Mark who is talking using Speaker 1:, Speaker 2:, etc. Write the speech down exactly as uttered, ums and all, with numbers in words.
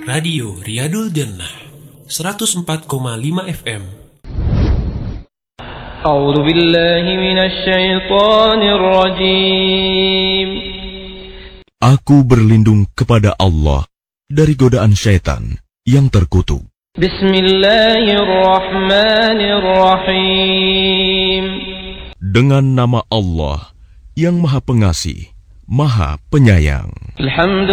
Speaker 1: Radio Riyadul Jannah seratus empat koma lima F M.
Speaker 2: A'udzu billahi minasy syaithanir rajim.
Speaker 3: Aku berlindung kepada Allah dari godaan syaitan yang terkutuk.
Speaker 2: Bismillahirrahmanirrahim.
Speaker 3: Dengan nama Allah yang Maha Pengasih, Maha Penyayang.